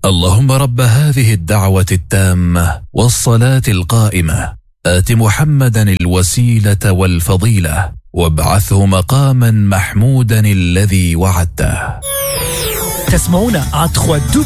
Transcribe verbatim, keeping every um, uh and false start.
اللهم رب هذه الدعوة التامة والصلاة القائمة آت محمدا الوسيلة والفضيلة وابعثه مقاما محمودا الذي وعدته. تسمعون على دبليو